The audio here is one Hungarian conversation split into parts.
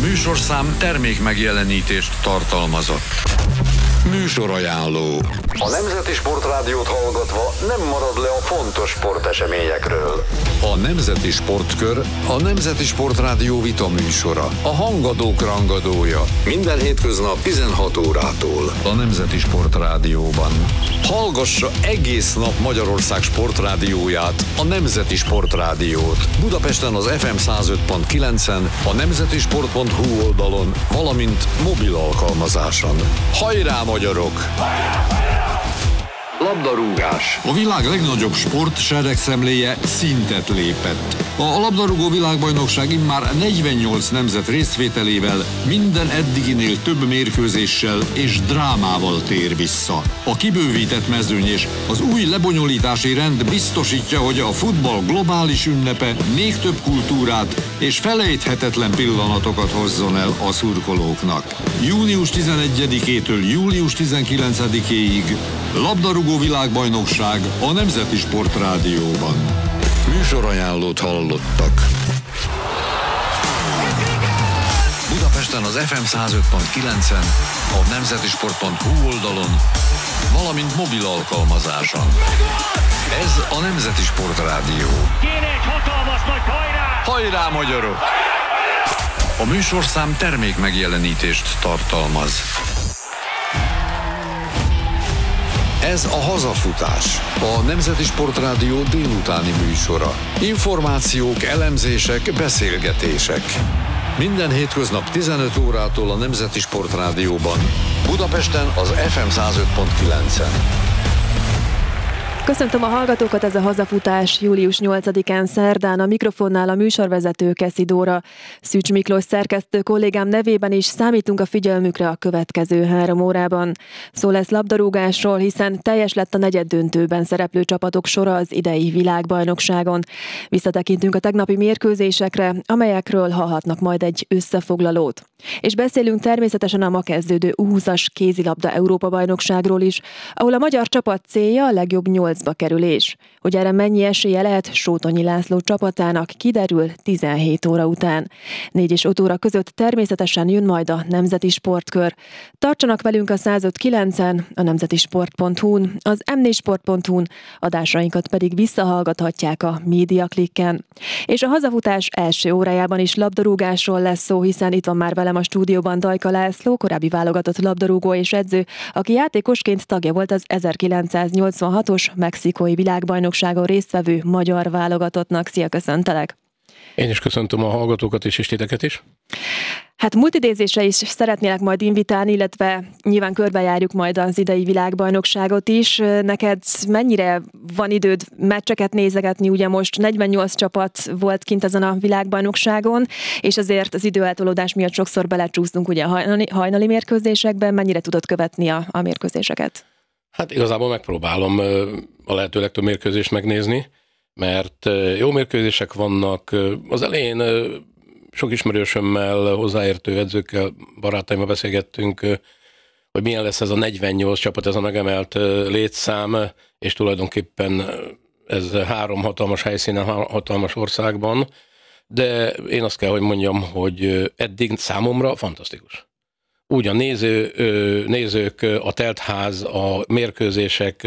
műsorszám termék megjelenítést tartalmazott. Műsorajánló. A Nemzeti Sportrádiót hallgatva nem marad le a fontos sporteseményekről. A Nemzeti Sportkör a Nemzeti Sportrádió vitaműsora. A hangadók rangadója. Minden hétköznap 16 órától. A Nemzeti Sportrádióban. Hallgassa egész nap Magyarország sportrádióját, a Nemzeti Sportrádiót. Budapesten az FM 105.9-en, a nemzetisport.hu oldalon, valamint mobil alkalmazáson. Hajrá, magyarok! Labdarúgás. A világ legnagyobb sport seregszemléje szintet lépett. A labdarúgó világbajnokság immár 48 nemzet részvételével minden eddiginél több mérkőzéssel és drámával tér vissza. A kibővített mezőny és az új lebonyolítási rend biztosítja, hogy a futball globális ünnepe még több kultúrát és felejthetetlen pillanatokat hozzon el a szurkolóknak. Június 11-től július 19-éig labdarúgó világbajnokság a Nemzeti Sportrádióban. Műsorajánlót hallottak. Budapesten az FM 105.9-en, a nemzetisport.hu oldalon, valamint mobil alkalmazáson. Ez a Nemzeti Sportrádió. Kéne egy hatalmas nagy hajrá! Hajrá, magyarok! A műsorszám termék megjelenítést tartalmaz. Ez a Hazafutás, a Nemzeti Sportrádió délutáni műsora. Információk, elemzések, beszélgetések. Minden hétköznap 15 órától a Nemzeti Sportrádióban. Budapesten az FM 105.9-en. Köszöntöm a hallgatókat, ez a Hazafutás július 8-án szerdán, a mikrofonnál a műsorvezető Keszi Dóra. Szűcs Miklós szerkesztő kollégám nevében is számítunk a figyelmükre a következő 3 órában. Szó lesz labdarúgásról, hiszen teljes lett a negyeddöntőben szereplő csapatok sora az idei világbajnokságon. Visszatekintünk a tegnapi mérkőzésekre, amelyekről hallhatnak majd egy összefoglalót. És beszélünk természetesen a ma kezdődő U20-as kézilabda Európa-bajnokságról is, ahol a magyar csapat célja a legjobb 8-ba kerülés. Hogy erre mennyi esélye lehet Sótonyi László csapatának, kiderül 17 óra után. 4 és 5 óra között természetesen jön majd a Nemzeti Sportkör. Tartsanak velünk a 105.9-en, a nemzetisport.hu-n, az m4sport.hu-n, adásainkat pedig visszahallgathatják a MediaClicken. És a Hazafutás első órájában is labdarúgásról lesz szó, hiszen itt van már velem a stúdióban Dajka László, korábbi válogatott labdarúgó és edző, aki játékosként tagja volt az 1986-os mexikói világbajnokságon résztvevő magyar válogatottnak. Szia, köszöntelek! Én is köszöntöm a hallgatókat és titeket is. Hát multidézésre is szeretnélek majd invitálni, illetve nyilván körbejárjuk majd az idei világbajnokságot is. Neked mennyire van időd meccseket nézegetni? Ugye most 48 csapat volt kint ezen a világbajnokságon, és azért az időeltolódás miatt sokszor belecsúsztunk ugye a hajnali mérkőzésekben. Mennyire tudod követni a mérkőzéseket? Hát igazából megpróbálom a lehető legtöbb mérkőzést megnézni, mert jó mérkőzések vannak. Az elején sok ismerősömmel, hozzáértő edzőkkel, barátaimmal beszélgettünk, hogy milyen lesz ez a 48 csapat, ez a megemelt létszám, és tulajdonképpen ez 3 hatalmas helyszínen, hatalmas országban, de én azt kell, hogy mondjam, hogy eddig számomra fantasztikus. Úgy a nézők, a teltház, a mérkőzések,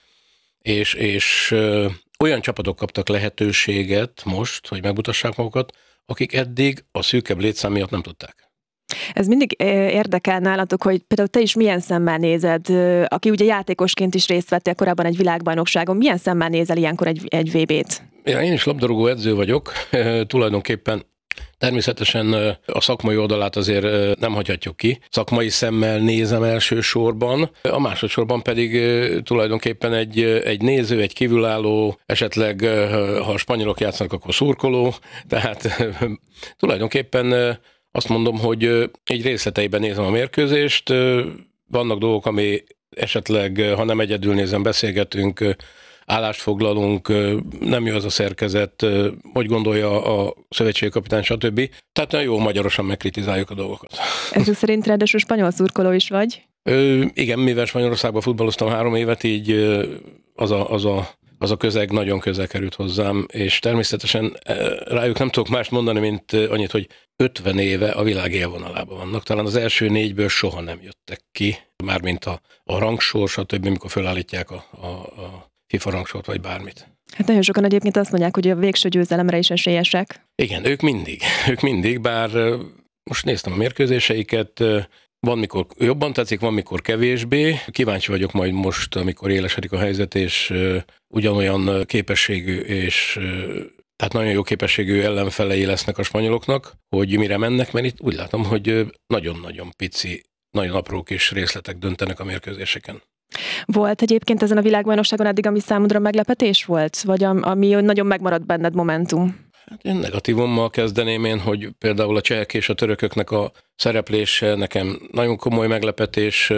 és olyan csapatok kaptak lehetőséget most, hogy megmutassák magukat, akik eddig a szűkebb létszám miatt nem tudták. Ez mindig érdekel nálatok, hogy például te is milyen szemmel nézed, aki ugye játékosként is részt vettél korábban egy világbajnokságon, milyen szemmel nézel ilyenkor egy VB-t? Én is labdarúgó edző vagyok, tulajdonképpen természetesen a szakmai oldalát azért nem hagyhatjuk ki. Szakmai szemmel nézem elsősorban, a másodszorban pedig tulajdonképpen egy néző, egy kívülálló, esetleg ha a spanyolok játszanak, akkor szurkoló. Tehát tulajdonképpen azt mondom, hogy így részleteiben nézem a mérkőzést. Vannak dolgok, ami esetleg, ha nem egyedül nézem, beszélgetünk, állást foglalunk, nem jó az a szerkezet, hogy gondolja a szövetségkapitány, stb. Tehát nagyon jó magyarosan megkritizáljuk a dolgokat. Ezek szerint ráadásul spanyol szurkoló is vagy? Igen, mivel Spanyolországban futballoztam 3 évet, így az a az a közeg nagyon közel került hozzám, és természetesen rájuk nem tudok mást mondani, mint annyit, hogy 50 éve a világ élvonalában vannak. Talán az első 4-ből soha nem jöttek ki, mármint a rangsor, stb., amikor felállítják a FIFA rangsort, vagy bármit. Hát nagyon sokan egyébként azt mondják, hogy a végső győzelemre is esélyesek. Igen, ők mindig, bár most néztem a mérkőzéseiket, van, mikor jobban tetszik, van, mikor kevésbé. Kíváncsi vagyok majd most, amikor élesedik a helyzet, és ugyanolyan képességű és tehát nagyon jó képességű ellenfelei lesznek a spanyoloknak, hogy mire mennek, mert itt úgy látom, hogy nagyon-nagyon pici, nagyon apró kis részletek döntenek a mérkőzéseken. Volt egyébként ezen a világbajnokságon eddig, ami számodra meglepetés volt? Vagy ami nagyon megmaradt benned momentum? Hát én negatívummal kezdeném én, hogy például a csehek és a törököknek a szereplése nekem nagyon komoly meglepetés,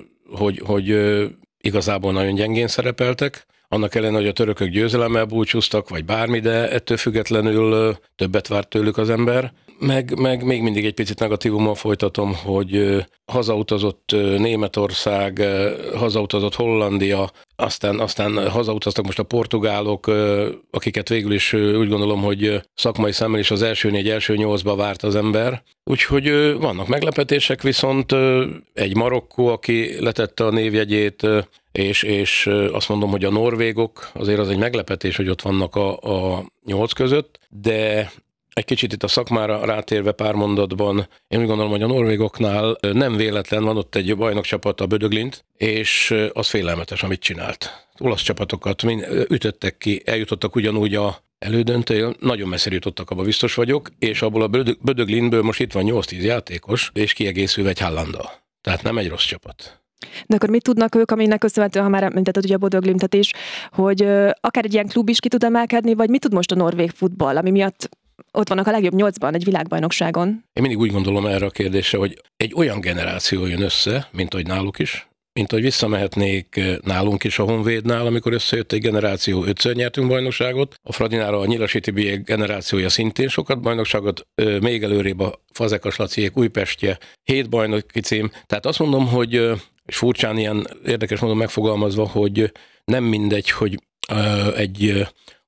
hogy igazából nagyon gyengén szerepeltek. Annak ellenére, hogy a törökök győzelemmel búcsúztak, vagy bármi, de ettől függetlenül többet várt tőlük az ember. Meg még mindig egy picit negatívummal folytatom, hogy hazautazott Németország, hazautazott Hollandia, aztán hazautaztak most a portugálok, akiket végül is úgy gondolom, hogy szakmai szemmel is az első 8-ba várt az ember. Úgyhogy vannak meglepetések, viszont egy Marokkó, aki letette a névjegyét, és azt mondom, hogy a norvégok, azért az egy meglepetés, hogy ott vannak a 8 között, de egy kicsit itt a szakmára rátérve pár mondatban, én úgy gondolom, hogy a norvégoknál nem véletlen van ott egy bajnokcsapat, a Bödöglint, és az félelmetes, amit csinált. Olasz csapatokat ütöttek ki, eljutottak ugyanúgy a elődöntő, nagyon messzire jutottak, abba biztos vagyok, és abból a Bödöglintből most itt van 8-10 játékos, és kiegészülve egy Haalanddal. Tehát nem egy rossz csapat. De akkor mit tudnak ők, aminek köszönhetően, ha már említetted ugye a Bodø Glimtet is, hogy akár egy ilyen klub is ki tud emelkedni, vagy mit tud most a norvég futball, ami miatt ott vannak a legjobb 8-ban egy világbajnokságon? Én mindig úgy gondolom erre a kérdésre, hogy egy olyan generáció jön össze, mint hogy náluk is, mint hogy visszamehetnék nálunk is a Honvédnál, amikor összejött egy generáció, 5-ször nyertünk bajnokságot. A Fradinára a Nyilasi Tibi generációja szintén sokat bajnokságot, még előrébb a Fazekas Laciék Újpestje, 7 bajnoki cím. Tehát azt mondom, hogy és furcsán ilyen érdekes módon megfogalmazva, hogy nem mindegy, hogy egy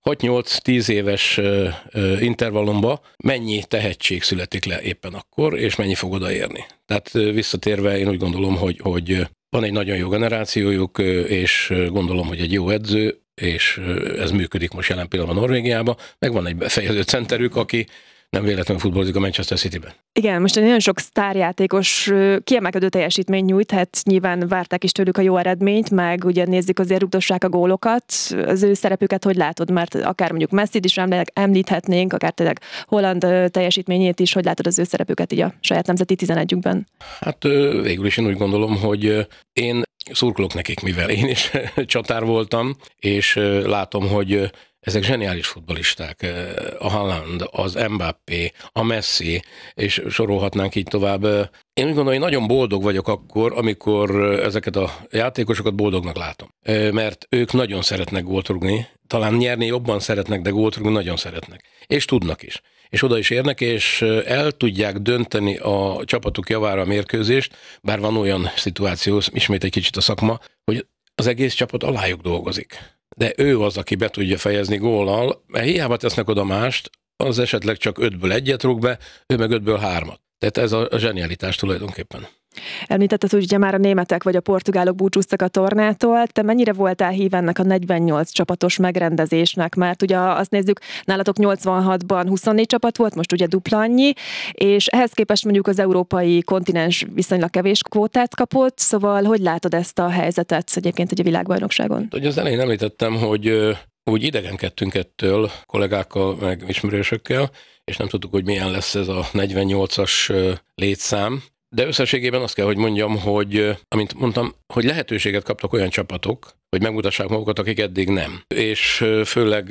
6-8-10 éves intervallumba mennyi tehetség születik le éppen akkor, és mennyi fog odaérni. Tehát visszatérve én úgy gondolom, hogy van egy nagyon jó generációjuk, és gondolom, hogy egy jó edző, és ez működik most jelen pillanatban Norvégiában, meg van egy befejező centerük, aki nem véletlenül futballozik a Manchester Cityben. Igen, most nagyon sok sztárjátékos kiemelkedő teljesítmény nyújt, hát nyilván várták is tőlük a jó eredményt, meg ugye nézzük, azért rúgdossák a gólokat. Az ő szerepüket hogy látod? Mert akár mondjuk Messit is említhetnénk, akár tényleg Holland teljesítményét is, hogy látod az ő szerepüket így a saját nemzeti 11-ükben? Hát végül is én úgy gondolom, hogy én szurkolok nekik, mivel én is csatár voltam, és látom, hogy ezek zseniális futballisták, a Haaland, az Mbappé, a Messi, és sorolhatnánk így tovább. Én úgy gondolom, hogy nagyon boldog vagyok akkor, amikor ezeket a játékosokat boldognak látom. Mert ők nagyon szeretnek gólt rúgni, talán nyerni jobban szeretnek, de gólt rúgni nagyon szeretnek. És tudnak is. És oda is érnek, és el tudják dönteni a csapatuk javára a mérkőzést, bár van olyan szituáció, ismét egy kicsit a szakma, hogy az egész csapat alájuk dolgozik. De ő az, aki be tudja fejezni góllal, mert hiába tesznek oda mást, az esetleg csak 5-ből 1-et rúg be, ő meg 5-ből 3-at. Tehát ez a zsenialitás tulajdonképpen. Említetted, hogy ugye már a németek vagy a portugálok búcsúztak a tornától. Te mennyire voltál hív ennek a 48 csapatos megrendezésnek? Mert ugye azt nézzük, nálatok 86-ban 24 csapat volt, most ugye dupla annyi, és ehhez képest mondjuk az európai kontinens viszonylag kevés kvótát kapott, szóval hogy látod ezt a helyzetet egyébként egy világbajnokságon? Ugye az elején említettem, hogy úgy idegenkedtünk ettől kollégákkal, meg ismerősökkel, és nem tudtuk, hogy milyen lesz ez a 48-as létszám. De összességében azt kell, hogy mondjam, hogy, amint mondtam, hogy lehetőséget kaptak olyan csapatok, hogy megmutassák magukat, akik eddig nem. És főleg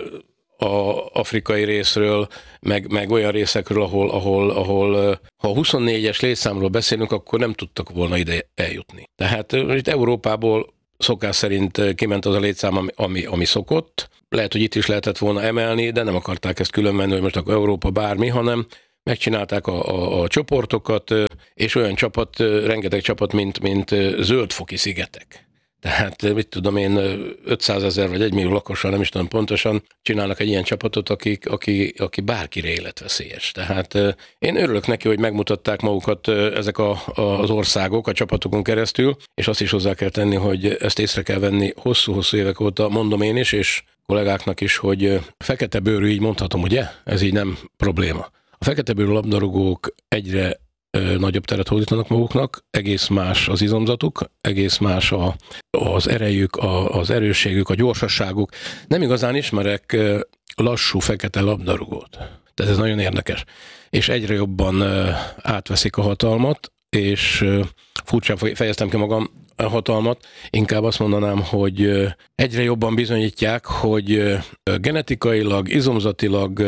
a afrikai részről, meg olyan részekről, ahol ha 24-es létszámról beszélünk, akkor nem tudtak volna ide eljutni. Tehát itt Európából szokás szerint kiment az a létszám, ami szokott. Lehet, hogy itt is lehetett volna emelni, de nem akarták ezt különvenni, hogy most akkor Európa bármi, hanem megcsinálták a csoportokat, és olyan csapat, rengeteg csapat, mint Zöld-foki szigetek. Tehát mit tudom én, 500 000 vagy 1 millió lakossal, nem is tudom pontosan, csinálnak egy ilyen csapatot, aki bárkire életveszélyes. Tehát én örülök neki, hogy megmutatták magukat ezek az országok a csapatokon keresztül, és azt is hozzá kell tenni, hogy ezt észre kell venni hosszú-hosszú évek óta, mondom én is, és kollégáknak is, hogy fekete bőrű, így mondhatom, ugye? Ez így nem probléma. A fekete bőrű labdarúgók egyre nagyobb teret hódítanak maguknak, egész más az izomzatuk, egész más az erejük, az erősségük, a gyorsaságuk. Nem igazán ismerek lassú fekete labdarúgót. Tehát ez nagyon érdekes. És egyre jobban átveszik a hatalmat, és furcsán fejeztem ki magam, a hatalmat, inkább azt mondanám, hogy egyre jobban bizonyítják, hogy genetikailag, izomzatilag,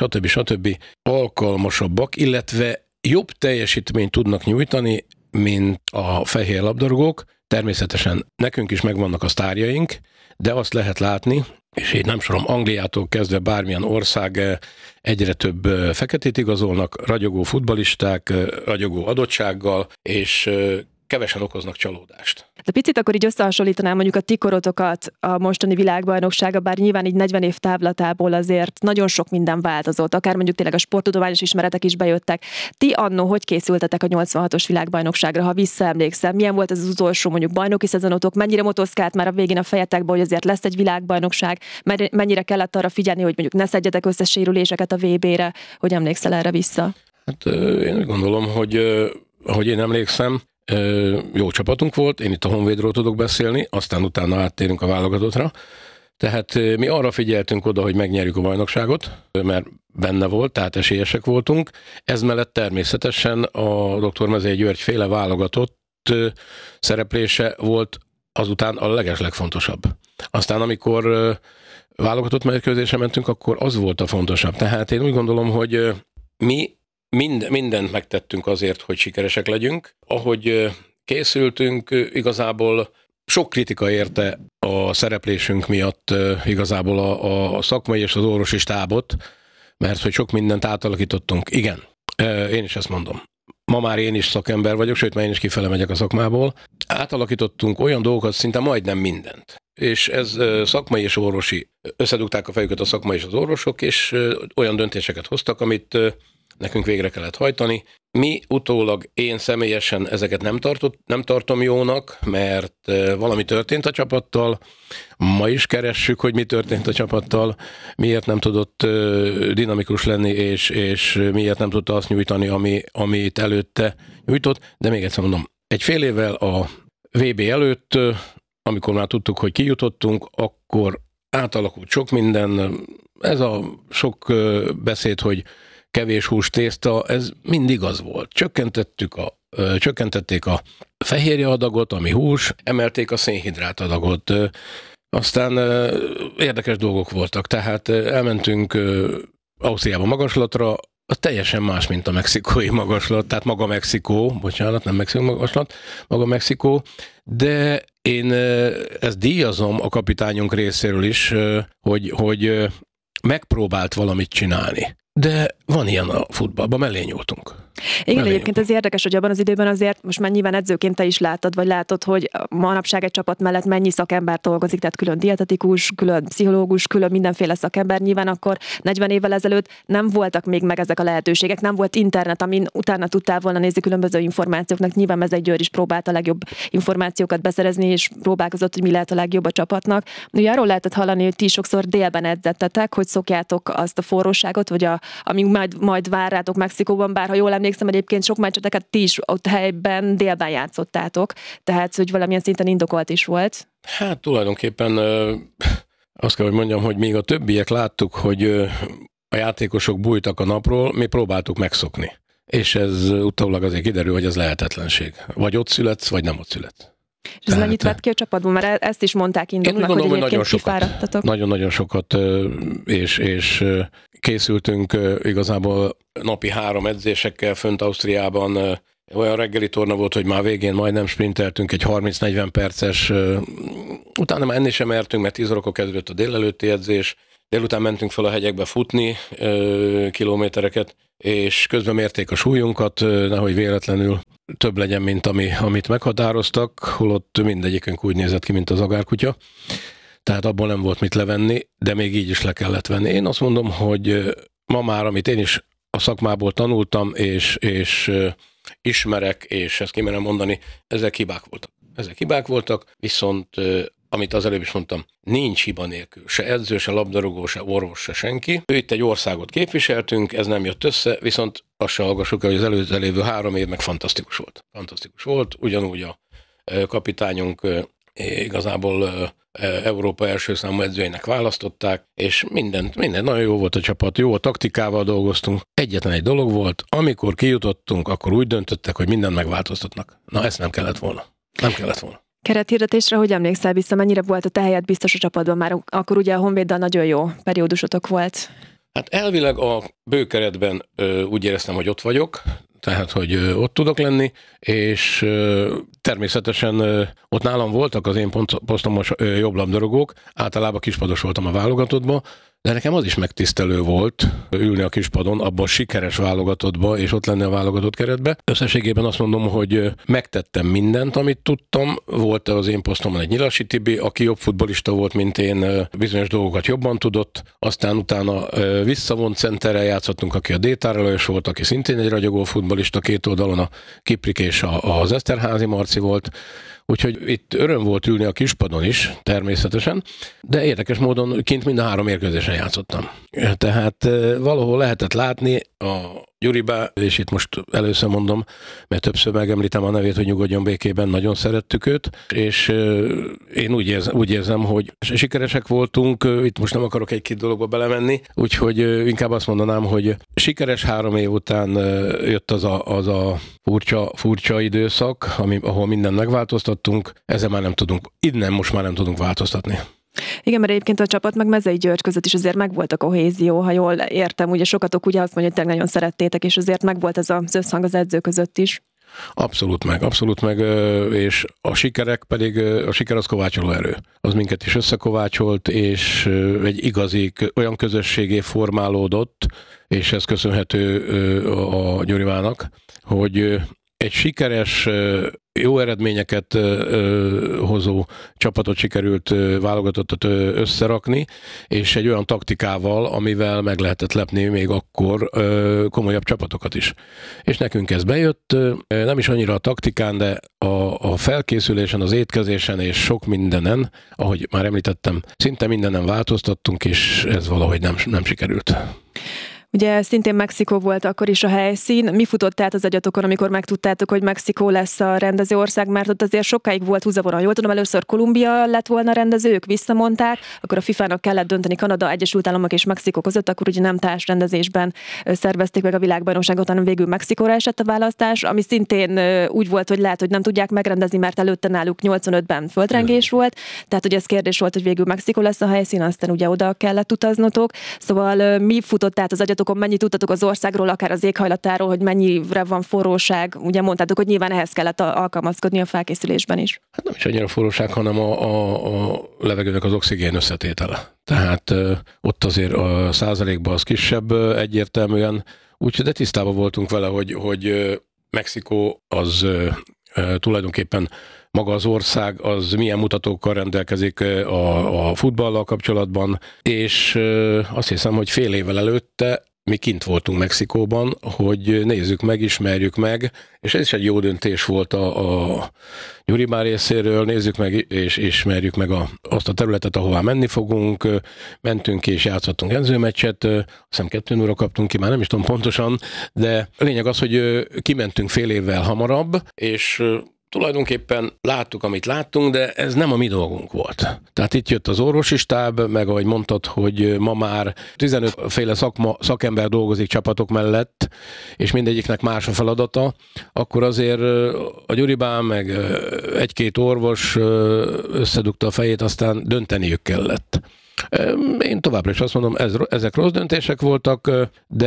stb. Alkalmasabbak, illetve jobb teljesítményt tudnak nyújtani, mint a fehér labdarúgók. Természetesen nekünk is megvannak a sztárjaink, de azt lehet látni, és így nem sorom, Angliától kezdve bármilyen ország egyre több feketét igazolnak, ragyogó futballisták, ragyogó adottsággal, és kevesen okoznak csalódást. De picit akkor így összehasonlítanám mondjuk a ti korotokat a mostani világbajnoksága, bár nyilván így 40 év távlatából azért nagyon sok minden változott, akár mondjuk tényleg a sporttudományos ismeretek is bejöttek. Ti annó hogy készültetek a 86-os világbajnokságra, ha visszaemlékszem? Milyen volt ez az utolsó mondjuk bajnoki szezonotok? Mennyire motoszkált már a végén a fejetekbe, hogy azért lesz egy világbajnogság? Mennyire kellett arra figyelni, hogy mondjuk ne szedjetek össze sérüléseket a VB-re? Hogy emlékszel erre vissza? Hát én úgy gondolom, hogy ahogy én emlékszem, jó csapatunk volt, én itt a Honvédról tudok beszélni, aztán utána áttérünk a válogatottra. Tehát mi arra figyeltünk oda, hogy megnyerjük a bajnokságot, mert benne volt, tehát esélyesek voltunk. Ez mellett természetesen a Dr. Mezei György féle válogatott szereplése volt azután a legfontosabb. Aztán amikor válogatott mérkőzésre mentünk, akkor az volt a fontosabb. Tehát én úgy gondolom, hogy mi mindent megtettünk azért, hogy sikeresek legyünk. Ahogy készültünk, igazából sok kritika érte a szereplésünk miatt igazából a szakmai és az orvosi stábot, mert hogy sok mindent átalakítottunk. Igen, én is ezt mondom. Ma már én is szakember vagyok, sőt, már én is kifele megyek a szakmából. Átalakítottunk olyan dolgokat, szinte majdnem mindent. És ez szakmai és orvosi. Összedugták a fejüket a szakmai és az orvosok, és olyan döntéseket hoztak, amit nekünk végre kellett hajtani. Mi utólag, én személyesen ezeket nem tartom jónak, mert valami történt a csapattal. Ma is keressük, hogy mi történt a csapattal, miért nem tudott dinamikus lenni, és miért nem tudta azt nyújtani, amit előtte nyújtott. De még egyszer mondom, egy fél évvel a VB előtt, amikor már tudtuk, hogy kijutottunk, akkor átalakult sok minden. Ez a sok beszéd, hogy kevés hús tészta, ez mindig az volt. Csökkentették a fehérje adagot, ami hús, emelték a szénhidrát adagot. Aztán érdekes dolgok voltak, tehát elmentünk Ausztriába magaslatra, az teljesen más, mint a mexikói magaslat, tehát maga Mexikó, bocsánat, nem Mexikó magaslat, maga Mexikó, de én ezt díjazom a kapitányunk részéről is, hogy megpróbált valamit csinálni. De van ilyen a futballban, mellé nyúltunk. Igen, egyébként ez érdekes, hogy abban az időben azért, most már nyilván edzőként te is látod, hogy manapság egy csapat mellett mennyi szakember dolgozik, tehát külön dietetikus, külön pszichológus, külön mindenféle szakember. Nyilván akkor 40 évvel ezelőtt nem voltak még meg ezek a lehetőségek, nem volt internet, amin utána tudtál volna nézni különböző információknak. Nyilván Mezei György is próbált a legjobb információkat beszerezni, és próbálkozott, hogy mi lehet a legjobb a csapatnak. Ugye arról lehetett hallani, hogy ti sokszor délben edzettetek, hogy szokjátok azt a forróságot, vagy amíg majd vár rátok Mexikóban, bár ha jól emlékszem, egyébként sok meccseteket ti is ott helyben délben játszottátok, tehát hogy valamilyen szinten indokolt is volt. Hát tulajdonképpen azt kell, hogy mondjam, hogy még a többiek láttuk, hogy a játékosok bújtak a napról, mi próbáltuk megszokni. És ez utólag azért kiderül, hogy ez lehetetlenség. Vagy ott születsz, vagy nem ott születsz. És ez mennyit vett ki a csapatban? Mert ezt is mondták indoknak, hogy egyébként kifáradtatok. Nagyon sokat, és készültünk igazából napi 3 edzésekkel fönt Ausztriában. Olyan reggeli torna volt, hogy már végén majdnem sprinteltünk egy 30-40 perces, utána már enni sem mertünk, mert 10 órakor kezdődött a délelőtti edzés, délután mentünk fel a hegyekbe futni kilométereket, és közben mérték a súlyunkat, nehogy véletlenül több legyen, mint amit meghatároztak, holott mindegyikünk úgy nézett ki, mint az agárkutya. Tehát abból nem volt mit levenni, de még így is le kellett venni. Én azt mondom, hogy ma már, amit én is a szakmából tanultam, és ismerek, és ezt kimerem mondani, ezek hibák voltak, viszont amit az előbb is mondtam, nincs hiba nélkül. Se edző, se labdarúgó, se orvos, se senki. Itt egy országot képviseltünk, ez nem jött össze, viszont azt se hallgassuk el, hogy az előző lévő 3 év meg fantasztikus volt. Fantasztikus volt, ugyanúgy a kapitányunk igazából Európa első számú edzőjének választották, és minden nagyon jó volt a csapat, jó a taktikával dolgoztunk. Egyetlen egy dolog volt, amikor kijutottunk, akkor úgy döntöttek, hogy mindent megváltoztatnak. Na, ezt nem kellett volna. Kerethirdetésre, hogy emlékszel vissza, mennyire volt a te helyed biztos a csapatban már? Akkor ugye a Honvéddal nagyon jó periódusotok volt. Hát elvileg a bőkeretben úgy éreztem, hogy ott vagyok, tehát, hogy ott tudok lenni, és természetesen ott nálam voltak az én posztomos jobb labdarúgók, általában kispados voltam a válogatottban, de nekem az is megtisztelő volt ülni a kispadon, abban a sikeres válogatottba, és ott lenni a válogatott keretbe. Összességében azt mondom, hogy megtettem mindent, amit tudtam. Volt az én posztomon egy Nyilasi Tibi, aki jobb futballista volt, mint én, bizonyos dolgokat jobban tudott. Aztán utána visszavont centerrel játszottunk, aki a Détár Lajos volt, aki szintén egy ragyogó futballista, két oldalon a Kiprik és az Eszterházi Marci volt. Úgyhogy itt öröm volt ülni a kispadon is, természetesen, de érdekes módon kint mind a 3 mérkőzésen játszottam. Tehát valahol lehetett látni a Gyuribá, és itt most először mondom, mert többször megemlítem a nevét, hogy nyugodjon békében, nagyon szerettük őt, és én úgy érzem, hogy sikeresek voltunk, itt most nem akarok egy-két dologba belemenni, úgyhogy inkább azt mondanám, hogy sikeres 3 év után jött az a furcsa időszak, ahol mindent megváltoztattunk, ezzel már nem tudunk, most már nem tudunk változtatni. Igen, mert egyébként a csapat meg Mezei György között is azért megvolt a kohézió, ha jól értem, ugye sokatok ugye azt mondja, hogy nagyon szerettétek, és azért megvolt ez az összhang az edző között is. Abszolút meg, és a sikerek pedig, a siker az kovácsoló erő. Az minket is összekovácsolt, és egy igazi olyan közösségé formálódott, és ez köszönhető a Gyurivának, hogy egy sikeres, jó eredményeket hozó csapatot sikerült válogatottat összerakni, és egy olyan taktikával, amivel meg lehetett lepni még akkor komolyabb csapatokat is. És nekünk ez bejött, nem is annyira a taktikán, de a felkészülésen, az étkezésen és sok mindenen, ahogy már említettem, szinte mindenen változtattunk, és ez valahogy nem sikerült. Ugye szintén Mexikó volt akkor is a helyszín. Mi futott át az agyatokon, amikor megtudtátok, hogy Mexikó lesz a rendező ország, mert ott azért sokáig volt húzavona. Jól tudom, először Kolumbia lett volna a rendezők, visszamondták, akkor a FIFA-nak kellett dönteni Kanada, Egyesült Államok és Mexikó között, akkor ugye nem társrendezésben szervezték meg a világbajnokságot, hanem végül Mexikóra esett a választás, ami szintén úgy volt, hogy lehet, hogy nem tudják megrendezni, mert előtte náluk 85-ben földrengés volt. Tehát ugye ez kérdés volt, hogy végül Mexikó lesz a helyszín, aztán ugye oda kellett utaznotok. Szóval mi futott át az agyatokon, mennyit tudtatok az országról, akár az éghajlatáról, hogy mennyire van forróság? Ugye mondtátok, hogy nyilván ehhez kellett alkalmazkodni a felkészülésben is. Hát nem is annyira forróság, hanem a levegőnek az oxigén összetétele. Tehát ott azért a százalékban az kisebb egyértelműen, úgyhogy de tisztában voltunk vele, hogy Mexikó az tulajdonképpen maga az ország, az milyen mutatókkal rendelkezik a futballal kapcsolatban, és azt hiszem, hogy fél évvel előtte mi kint voltunk Mexikóban, hogy nézzük meg, ismerjük meg, és ez is egy jó döntés volt a Gyuribá részéről, nézzük meg és ismerjük meg azt a területet, ahová menni fogunk, mentünk és játszottunk edzőmeccset, azt hiszem 2-0 kaptunk ki, már nem is tudom pontosan, de a lényeg az, hogy kimentünk fél évvel hamarabb, és tulajdonképpen láttuk, amit láttunk, de ez nem a mi dolgunk volt. Tehát itt jött az orvosi stáb, meg ahogy mondtad, hogy ma már 15 féle szakember dolgozik csapatok mellett, és mindegyiknek más a feladata, akkor azért a Gyuribán meg egy-két orvos összedugta a fejét, aztán dönteniük kellett. Én továbbra is azt mondom, ezek rossz döntések voltak, de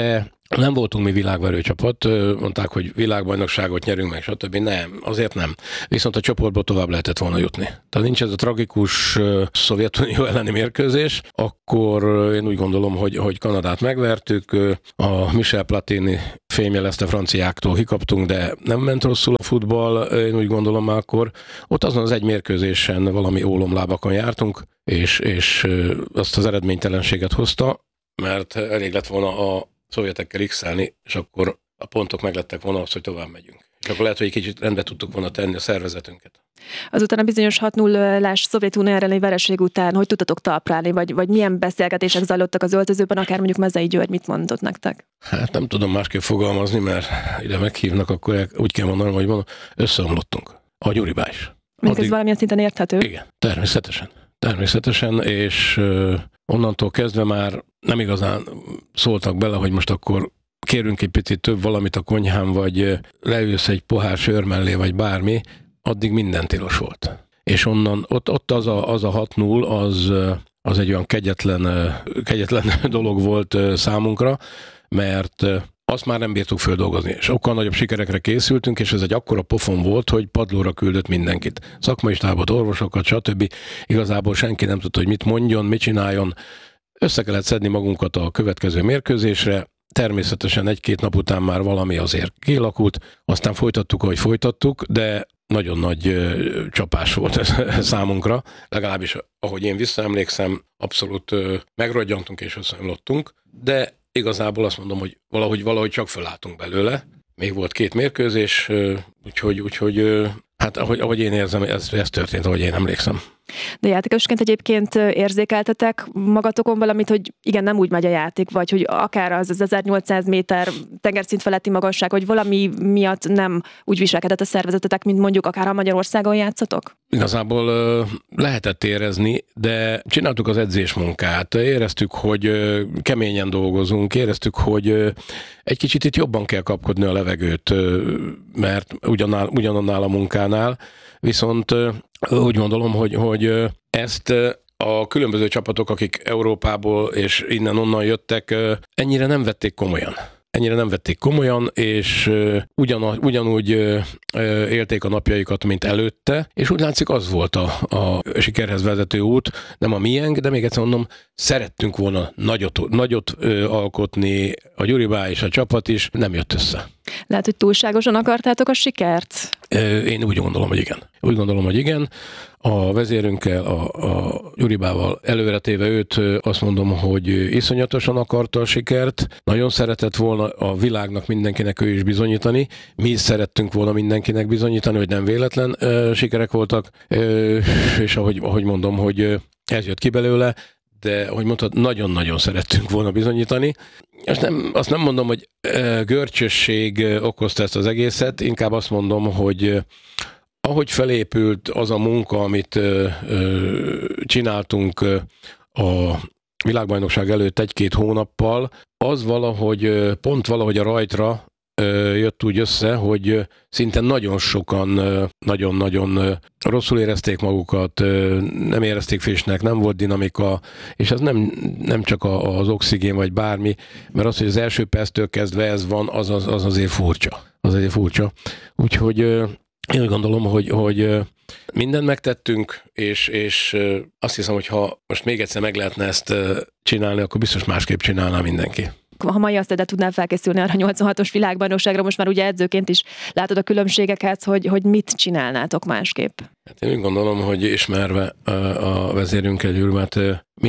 Nem voltunk mi világverő csapat, mondták, hogy világbajnokságot nyerünk meg, stb. Nem, azért nem. Viszont a csoportból tovább lehetett volna jutni. Tehát nincs ez a tragikus Szovjetunió elleni mérkőzés, akkor én úgy gondolom, hogy Kanadát megvertük, a Michel Platini fémjelezte franciáktól kikaptunk, de nem ment rosszul a futball, én úgy gondolom már akkor. Ott azon az egy mérkőzésen valami ólomlábakon jártunk, és azt az eredménytelenséget hozta, mert elég lett volna a szovjetekkel x-elni, és akkor a pontok meglettek volna az, hogy tovább megyünk. És akkor lehet, hogy egy kicsit rendbe tudtuk volna tenni a szervezetünket. Azután a bizonyos 6-0-ás Szovjetunió elleni vereség után hogy tudtatok talpra állni, vagy milyen beszélgetések zajlottak az öltözőben, akár mondjuk Mezei György mit mondott nektek? Hát nem tudom másképp fogalmazni, mert ide meghívnak, akkor úgy kell mondanom, hogy összeomlottunk. A Gyuribá is. Még ez valamilyen szinten érthető? Igen, természetesen, és onnantól kezdve már nem igazán szóltak bele, hogy most akkor kérünk egy picit több valamit a konyhán, vagy leülsz egy pohár sör mellé, vagy bármi, addig minden tilos volt. És onnan, ott az a 6-0, az egy olyan kegyetlen dolog volt számunkra, mert azt már nem bírtuk földolgozni. Sokkal nagyobb sikerekre készültünk, és ez egy akkora pofon volt, hogy padlóra küldött mindenkit. Szakmai stábot, orvosokat, stb. Igazából senki nem tudta, hogy mit mondjon, mit csináljon. Össze kellett szedni magunkat a következő mérkőzésre. Természetesen egy-két nap után már valami azért kialakult, aztán folytattuk, ahogy folytattuk, de nagyon nagy csapás volt ez számunkra, legalábbis ahogy én visszaemlékszem, abszolút megrodjantunk és összeomlottunk, de igazából azt mondom, hogy valahogy csak fölálltunk belőle. Még volt 2 mérkőzés, úgyhogy hát ahogy én érzem, ez történt, ahogy én emlékszem. De játékosként egyébként érzékeltetek magatokon valamit, hogy igen, nem úgy megy a játék, vagy hogy akár az 1800 méter tengerszint feletti magasság, hogy valami miatt nem úgy viselkedett a szervezetetek, mint mondjuk akár a Magyarországon játszatok? Igazából lehetett érezni, de csináltuk az edzésmunkát, éreztük, hogy keményen dolgozunk, éreztük, hogy egy kicsit itt jobban kell kapkodni a levegőt, mert ugyanannál a munkánál, viszont úgy gondolom, hogy ezt a különböző csapatok, akik Európából és innen-onnan jöttek, ennyire nem vették komolyan, és ugyanúgy élték a napjaikat, mint előtte, és úgy látszik, az volt a sikerhez vezető út, nem a miénk, de még egyszer mondom, szerettünk volna nagyot alkotni, a Gyuribá és a csapat is, nem jött össze. Lehet, hogy túlságosan akartátok a sikert? Én úgy gondolom, hogy igen. A vezérünkkel, a Gyuribával előretéve őt, azt mondom, hogy iszonyatosan akarta a sikert, nagyon szeretett volna a világnak, mindenkinek ő is bizonyítani. Mi is szerettünk volna mindenkinek bizonyítani, hogy nem véletlen sikerek voltak, és ahogy mondom, hogy ez jött ki belőle, de ahogy mondtad, nagyon-nagyon szerettünk volna bizonyítani. Azt nem mondom, hogy görcsösség okozta ezt az egészet, inkább azt mondom, hogy ahogy felépült az a munka, amit csináltunk a világbajnokság előtt 1-2 hónappal, az valahogy a rajtra jött úgy össze, hogy szinte nagyon sokan nagyon-nagyon rosszul érezték magukat, nem érezték frissnek, nem volt dinamika, és ez nem csak az oxigén vagy bármi, mert az, hogy az első perctől kezdve ez van, az azért furcsa. Úgyhogy én úgy gondolom, hogy mindent megtettünk, és azt hiszem, hogy ha most még egyszer meg lehetne ezt csinálni, akkor biztos másképp csinálná mindenki. Ha mai azt tudnál felkészülni arra 86-os világbajnokságra, most már ugye edzőként is látod a különbségeket, hogy mit csinálnátok másképp? Hát én úgy gondolom, hogy ismerve a vezérünkkel, Gyurmát,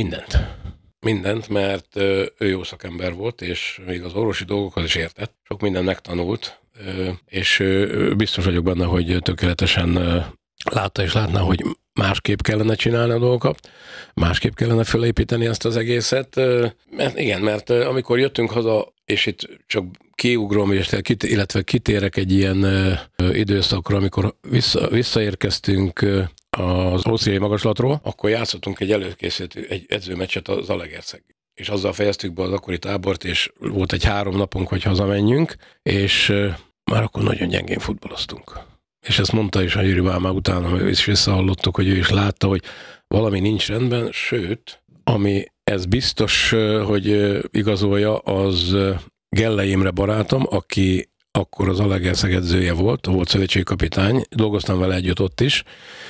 mindent, mert ő jó szakember volt, és még az orvosi dolgokhoz is értett. Sok mindent megtanult, és biztos vagyok benne, hogy tökéletesen látta és látná, hogy másképp kellene csinálni a dolgokat, másképp kellene felépíteni ezt az egészet. Mert amikor jöttünk haza, és itt csak kiugrom, illetve kitérek egy ilyen időszakra, amikor visszaérkeztünk az ausztriai magaslatról, akkor játszottunk egy edzőmeccset a Zalaegerszeg. És azzal fejeztük be az akkori tábort, és volt egy 3 napunk, hogy hazamenjünk, és már akkor nagyon gyengén futballoztunk. És ezt mondta is a Gyuribá már utána, és visszahallottuk, hogy ő is látta, hogy valami nincs rendben, sőt, ami ez biztos, hogy igazolja, az Gellei Imre barátom, aki akkor az Zalaegerszeg edzője volt szövetségi kapitány, dolgoztam vele együtt ott is,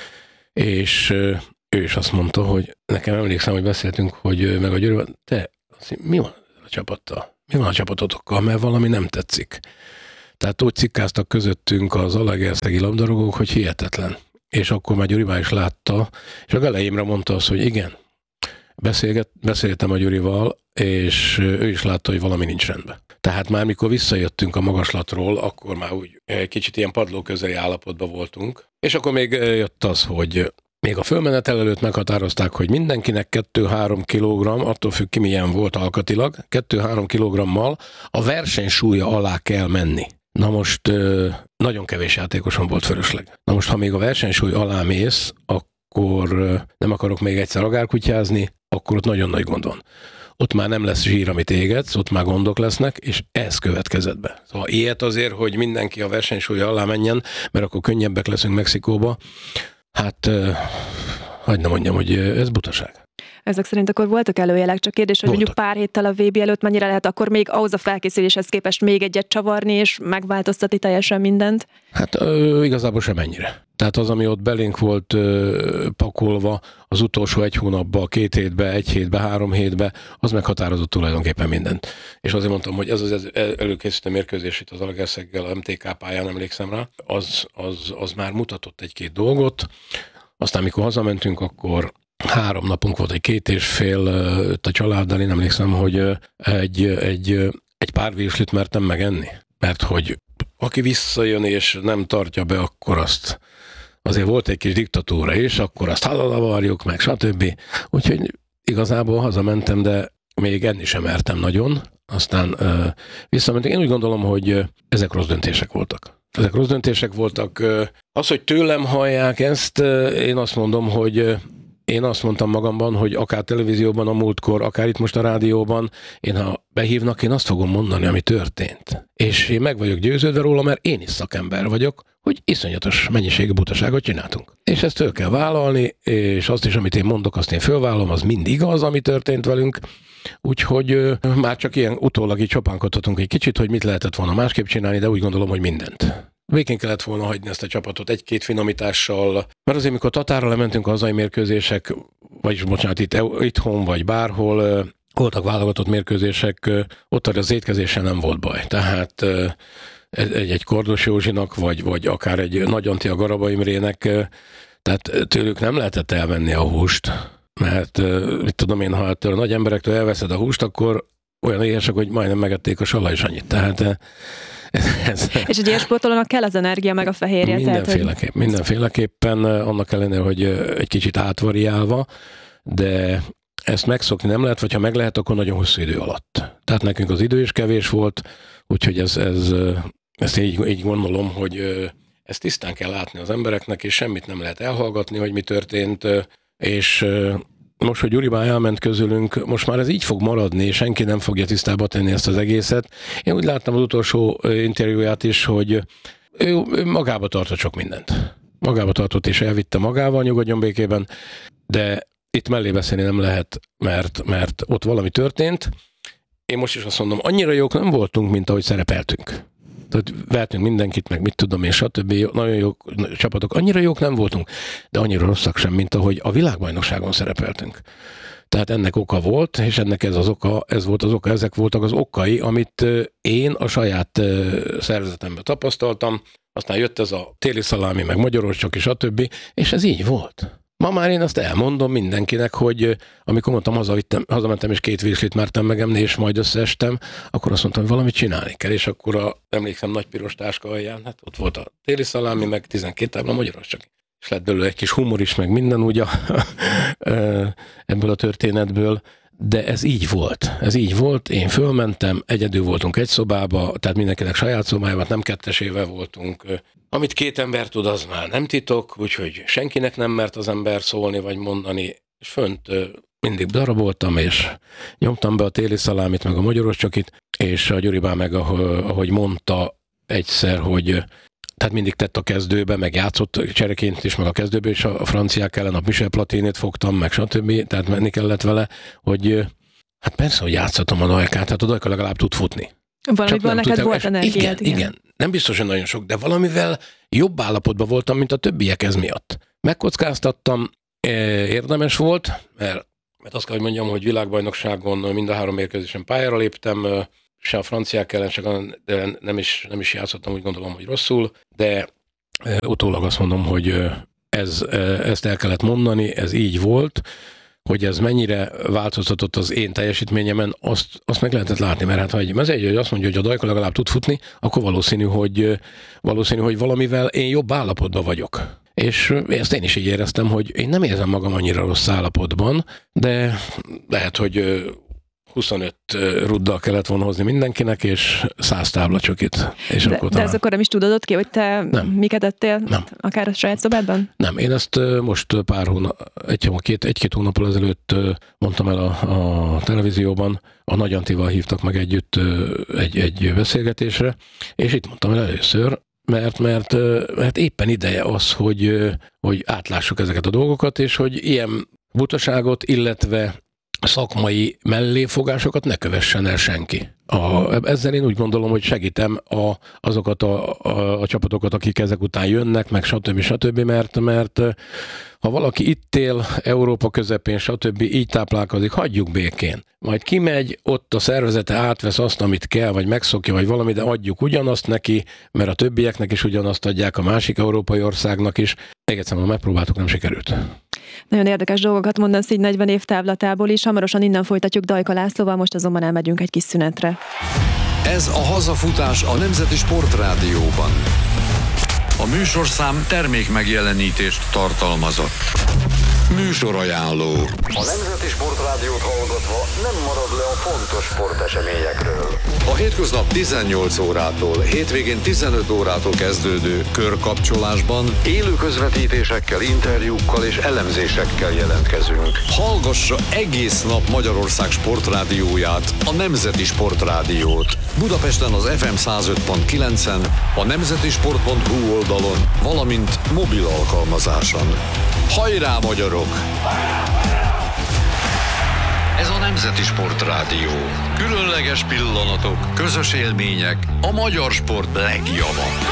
és ő is azt mondta, hogy nekem emlékszem, hogy beszéltünk, hogy meg a Győrűvel, mi van a csapattal? Mi van a csapatotokkal? Mert valami nem tetszik. Tehát úgy cikkáztak közöttünk az zalaegerszegi labdarúgók, hogy hihetetlen. És akkor már Gyuri is látta, és a Gellei Imre mondta azt, hogy igen, beszéltem a Gyurival, és ő is látta, hogy valami nincs rendben. Tehát már mikor visszajöttünk a magaslatról, akkor már úgy kicsit ilyen padlóközeli állapotban voltunk. És akkor még jött az, hogy még a fölmenetel előtt meghatározták, hogy mindenkinek 2-3 kg, attól függ ki milyen volt alkatilag, 2-3 kg-mal a versenysúlya alá kell menni. Na most nagyon kevés játékoson volt fölösleg. Na most, ha még a versenysúly alá mész, akkor nem akarok még egyszer agárkutyázni, akkor ott nagyon nagy gond van. Ott már nem lesz zsír, amit égetsz, ott már gondok lesznek, és ez következett be. Szóval ilyet azért, hogy mindenki a versenysúly alá menjen, mert akkor könnyebbek leszünk Mexikóba. Hát, hagyd ne mondjam, hogy ez butaság. Ezek szerint akkor voltak előjelek, csak kérdés, hogy mondjuk pár héttel a VB előtt mennyire lehet akkor még ahhoz a felkészüléshez képest még egyet csavarni, és megváltoztatni teljesen mindent? Hát igazából sem ennyire. Tehát az, ami ott belénk volt pakolva az utolsó 1 hónapban, 2 hétben, 1 hétben, 3 hétben, az meghatározott tulajdonképpen mindent. És azért mondtam, hogy ez az előkészítő mérkőzés itt az Zalaegerszeggel, a MTK pályán, emlékszem rá, az már mutatott 1-2 dolgot. Aztán, mikor hazamentünk, akkor 3 napunk volt, egy 2,5 a családdal, én emlékszem, hogy egy pár virslit mertem megenni. Mert hogy aki visszajön és nem tartja be, akkor azt azért volt egy kis diktatúra is, akkor azt hazadavarjuk meg, stb. Úgyhogy igazából hazamentem, de még enni sem mertem nagyon. Aztán visszamentek. Én úgy gondolom, hogy ezek rossz döntések voltak. Az, hogy tőlem hallják ezt, én azt mondom, hogy én azt mondtam magamban, hogy akár televízióban a múltkor, akár itt most a rádióban, ha behívnak, én azt fogom mondani, ami történt. És én meg vagyok győződve róla, mert én is szakember vagyok, hogy iszonyatos mennyiségű butaságot csináltunk. És ezt föl kell vállalni, és azt is, amit én mondok, azt én fölvállalom, az mind igaz, ami történt velünk. Úgyhogy már csak ilyen utólag így csopánkodhatunk egy kicsit, hogy mit lehetett volna másképp csinálni, de úgy gondolom, hogy mindent. Végén kellett volna hagyni ezt a csapatot 1-2 finomítással, mert azért, mikor Tatárra lementünk a hazai mérkőzések, vagyis bocsánat, itthon vagy bárhol, voltak válogatott mérkőzések, ott az étkezéssel nem volt baj. Tehát egy Kordos Józsinak, vagy akár egy Nagy Anti a Garaba Imrének, tehát tőlük nem lehetett elvenni a húst, mert mit tudom én, ha ettől a nagy emberektől elveszed a húst, akkor olyan éhesek, hogy majdnem megették a salajsanyit. Tehát és egy ilyen sportolónak kell az energia, meg a fehérje. Mindenféleképpen, annak ellenére, hogy egy kicsit átvariálva, de ezt megszokni nem lehet, vagy ha meg lehet, akkor nagyon hosszú idő alatt. Tehát nekünk az idő is kevés volt, úgyhogy ezt így gondolom, hogy ezt tisztán kell látni az embereknek, és semmit nem lehet elhallgatni, hogy mi történt, és most, hogy Gyuri elment közülünk, most már ez így fog maradni, és senki nem fogja tisztába tenni ezt az egészet. Én úgy láttam az utolsó interjúját is, hogy ő magába tartott sok mindent. Magába tartott és elvitte magával, nyugodjon békében, de itt mellé beszélni nem lehet, mert ott valami történt. Én most is azt mondom, annyira jók nem voltunk, mint ahogy szerepeltünk. Tehát vertünk mindenkit, meg mit tudom én, stb. Nagyon jó csapatok. Annyira jók nem voltunk, de annyira rosszak sem, mint ahogy a világbajnokságon szerepeltünk. Tehát ennek oka volt, és ennek ezek voltak az okai, amit én a saját szervezetemben tapasztaltam. Aztán jött ez a téli szalámi, meg magyarorcsok, és stb. És ez így volt. Ma már én azt elmondom mindenkinek, hogy amikor mondtam, hazamentem és 2 virslit mertem megemni, és majd összeestem, akkor azt mondtam, hogy valamit csinálni kell, és akkor emlékszem nagy piros táska alján, hát ott volt a téli szalámi, meg 12 tábla magyaros csak. És lett belőle egy kis humor is, meg minden úgy ebből a történetből, de ez így volt, én fölmentem, egyedül voltunk egy szobába, tehát mindenkinek saját szobájában, nem kettesével voltunk. Amit 2 ember tud, az már nem titok, úgyhogy senkinek nem mert az ember szólni vagy mondani, és fönt mindig daraboltam, és nyomtam be a téli szalámit, meg a magyaros csokit, és a Gyuri meg, ahogy mondta egyszer, hogy tehát mindig tett a kezdőbe, meg játszott csereként is, meg a kezdőbe is a franciák ellen, a Michel Platinét fogtam, meg stb. Tehát menni kellett vele, hogy hát persze, hogy játszatom a Dajkát, tehát a Dajka legalább tud futni. Valamiből neked volt energiád. Igen. Nem biztos, hogy nagyon sok, de valamivel jobb állapotban voltam, mint a többiek ez miatt. Megkockáztattam, érdemes volt, mert azt kell, hogy mondjam, hogy világbajnokságon mind a 3 mérkőzésen pályára léptem, se a franciák ellen, de nem is játszottam, úgy gondolom, hogy rosszul, de utólag azt mondom, hogy ezt el kellett mondani, ez így volt, hogy ez mennyire változtatott az én teljesítményemen, azt meg lehetett látni, mert hát ha egy mezőgy azt mondja, hogy a Dajka legalább tud futni, akkor valószínű, hogy valamivel én jobb állapotban vagyok. És ezt én is így éreztem, hogy én nem érzem magam annyira rossz állapotban, de lehet, hogy 25 ruddal kellett volna hozni mindenkinek, és 100 táblacsokit. De ez akkor nem is tudod ki, hogy te miket ettél? Nem. Akár a saját szobádban? Nem, én ezt most egy-két hónappal ezelőtt mondtam el a televízióban, a Nagy Antival hívtak meg együtt egy beszélgetésre, és itt mondtam el először, mert éppen ideje az, hogy átlássuk ezeket a dolgokat, és hogy ilyen butaságot, illetve szakmai melléfogásokat ne kövessen el senki. Ezzel én úgy gondolom, hogy segítem azokat a csapatokat, akik ezek után jönnek, meg stb. Mert ha valaki itt él, Európa közepén, stb. Így táplálkozik, hagyjuk békén. Majd kimegy, ott a szervezete átvesz azt, amit kell, vagy megszokja, vagy valami, de adjuk ugyanazt neki, mert a többieknek is ugyanazt adják, a másik európai országnak is. Még egyszer, megpróbáltuk, nem sikerült. Nagyon érdekes dolgokat mondasz így 40 év távlatából is. Hamarosan innen folytatjuk Dajka Lászlóval, most azonban elmegyünk egy kis szünetre. Ez a hazafutás a Nemzeti Sportrádióban. A műsorszám termékmegjelenítést tartalmazott. Műsorajánló. A Nemzeti Sportrádiót hallgatva nem marad le a fontos sporteseményekről. A hétköznap 18 órától, hétvégén 15 órától kezdődő körkapcsolásban Élő közvetítésekkel, interjúkkal és elemzésekkel jelentkezünk. hallgassa egész nap Magyarország sportrádióját, a Nemzeti Sportrádiót. Budapesten az FM 105.9-en, a nemzetisport.hu oldalon, valamint mobil alkalmazáson. Hajrá, magyarok! Ez a Nemzeti Sportrádió. Különleges pillanatok, közös élmények, a magyar sport legjava.